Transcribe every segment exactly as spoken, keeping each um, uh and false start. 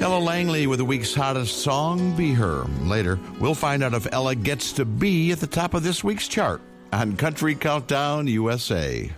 Ella Langley with the week's hottest song, Be Her. Later, we'll find out if Ella gets to be at the top of this week's chart on Country Countdown U S A.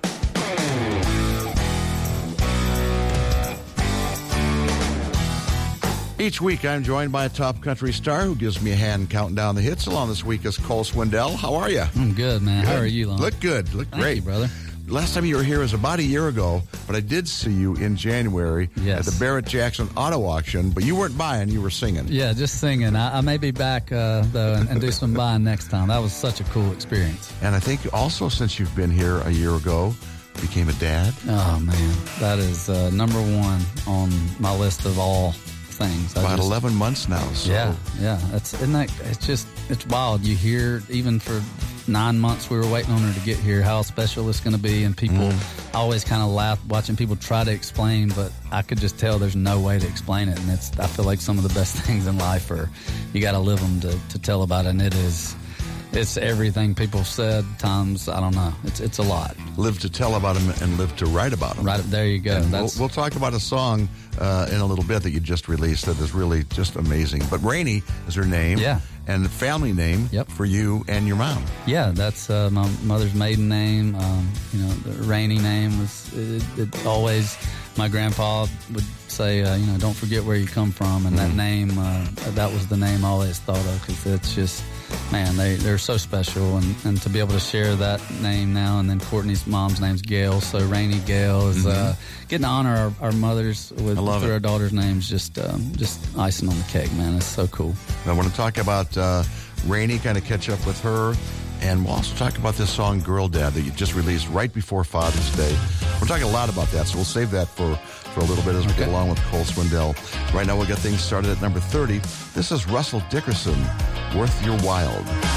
Each week, I'm joined by a top country star who gives me a hand counting down the hits. Along this week is Cole Swindell. How are you? I'm good, man. Good. How are you, Lon? Look good. Look Thank great. you, brother. Last time you were here was about a year ago, but I did see you in January yes. at the Barrett Jackson Auto Auction, but you weren't buying, you were singing. Yeah, just singing. I, I may be back, uh, though, and, and do some buying next time. That was such a cool experience. And I think also since you've been here a year ago, became a dad. Oh, man. That is uh, number one on my list of all things. I About just, eleven months now. So. Yeah, yeah. It's, isn't that, it's just, it's wild. You hear, even for nine months we were waiting on her to get here, how special it's going to be, and people mm. always kind of laugh watching people try to explain, but I could just tell there's no way to explain it, and it's I feel like some of the best things in life are you got to live them to, to tell about it, and it is it's everything people said times I don't know it's it's a lot. Live to tell about them and live to write about them. Right there you go. That's, we'll, we'll talk about a song uh, in a little bit that you just released that is really just amazing. But Rainey is her name. Yeah. And the family name yep. for you and your mom. Yeah, that's uh, my mother's maiden name. Um, you know, the Rainey name was it, it always. My grandpa would say, uh, you know, don't forget where you come from, and mm. that name, uh, that was the name I always thought of, because it's just, man, they they're so special, and, and to be able to share that name now, and then Courtney's mom's name's Gail, so Rainey Gail is mm-hmm. uh, getting to honor our, our mothers with through our daughter's names, just um, just icing on the cake, man. It's so cool. I want to talk about uh, Rainey, kind of catch up with her. And we'll also talk about this song, Girl Dad, that you just released right before Father's Day. We're talking a lot about that, so we'll save that for, for a little bit as we okay. get along with Cole Swindell. Right now, we'll get things started at number thirty. This is Russell Dickerson, Worth Your While.